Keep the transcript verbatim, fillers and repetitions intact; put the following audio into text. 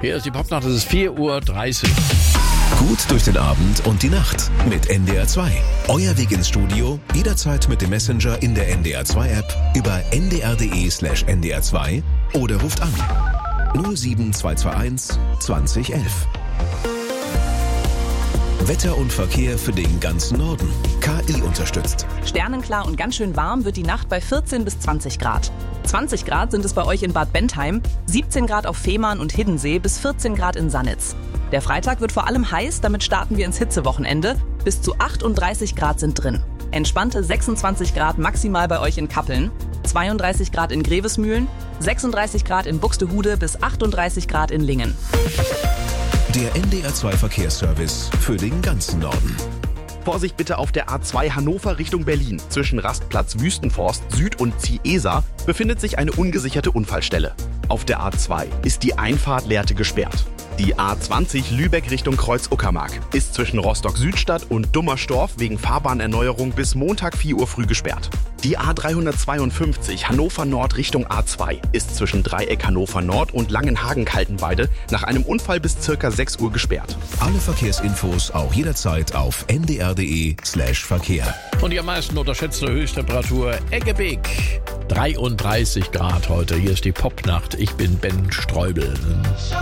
Hier ist die Popnacht, es ist vier Uhr dreißig. Gut durch den Abend und die Nacht mit N D R zwei. Euer Weg ins Studio, jederzeit mit dem Messenger in der N D R zwei App, über n d r punkt d e slash n d r zwei oder ruft an null sieben zwei zwei eins zwanzig elf. Wetter und Verkehr für den ganzen Norden. K I unterstützt. Sternenklar und ganz schön warm wird die Nacht bei vierzehn bis zwanzig Grad. zwanzig Grad sind es bei euch in Bad Bentheim, siebzehn Grad auf Fehmarn und Hiddensee bis vierzehn Grad in Sannitz. Der Freitag wird vor allem heiß, damit starten wir ins Hitzewochenende. Bis zu achtunddreißig Grad sind drin. Entspannte sechsundzwanzig Grad maximal bei euch in Kappeln, zweiunddreißig Grad in Grevesmühlen, sechsunddreißig Grad in Buxtehude bis achtunddreißig Grad in Lingen. Der N D R zwei Verkehrsservice für den ganzen Norden. Vorsicht bitte auf der A zwei Hannover Richtung Berlin. Zwischen Rastplatz Wüstenforst Süd und Ziesa befindet sich eine ungesicherte Unfallstelle. Auf der A zwei ist die Einfahrt Lehrte gesperrt. Die A zwanzig Lübeck Richtung Kreuz-Uckermark ist zwischen Rostock-Südstadt und Dummerstorf wegen Fahrbahnerneuerung bis Montag vier Uhr früh gesperrt. Die A dreihundertzweiundfünfzig Hannover Nord Richtung A zwei ist zwischen Dreieck Hannover Nord und Langenhagen-Kaltenweide nach einem Unfall bis circa sechs Uhr gesperrt. Alle Verkehrsinfos auch jederzeit auf n d r punkt d e slash Verkehr. Und die am meisten unterschätzte Höchsttemperatur Eggebeek. dreiunddreißig Grad heute. Hier ist die Popnacht. Ich bin Ben Streubel.